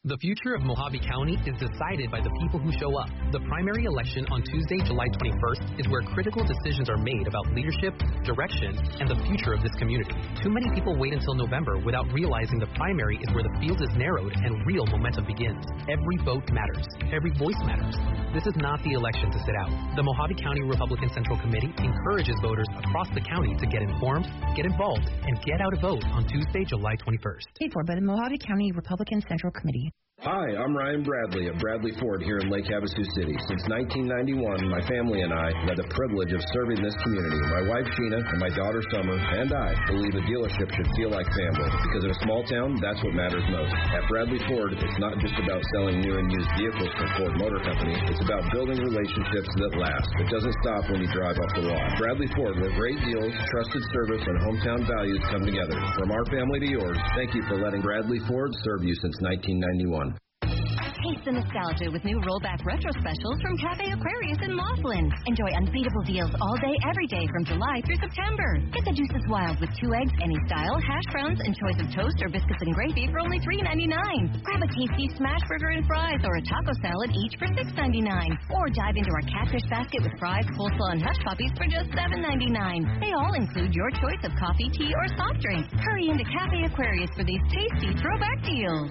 The future of Mojave County is decided by the people who show up. The primary election on Tuesday, July 21st is where critical decisions are made about leadership, direction, and the future of this community. Too many people wait until November without realizing the primary is where the field is narrowed and real momentum begins. Every vote matters. Every voice matters. This is not the election to sit out. The Mojave County Republican Central Committee encourages voters across the county to get informed, get involved, and get out a vote on Tuesday, July 21st. Paid for by the Mojave County Republican Central Committee. Hi, I'm Ryan Bradley of Bradley Ford here in Lake Havasu City. Since 1991, my family and I have had the privilege of serving this community. My wife, Sheena, and my daughter, Summer, and I believe a dealership should feel like family. Because in a small town, that's what matters most. At Bradley Ford, it's not just about selling new and used vehicles for Ford Motor Company. It's about building relationships that last. It doesn't stop when you drive off the lot. Bradley Ford, where great deals, trusted service, and hometown values come together. From our family to yours, thank you for letting Bradley Ford serve you since 1991. Taste the nostalgia with new rollback retro specials from Cafe Aquarius in Laughlin. Enjoy unbeatable deals all day, every day from July through September. Get the juices wild with 2 eggs, any style, hash browns, and choice of toast or biscuits and gravy for only $3.99. Grab a tasty smash burger and fries or a taco salad each for $6.99. Or dive into our catfish basket with fries, coleslaw, and hush puppies for just $7.99. They all include your choice of coffee, tea, or soft drink. Hurry into Cafe Aquarius for these tasty throwback deals.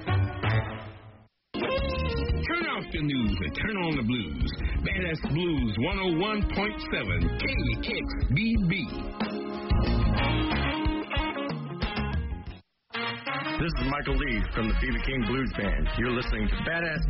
Turn off the news and turn on the blues. Badass Blues 101.7 KXBB. This is Michael Lee from the B.B. King Blues Band. You're listening to Badass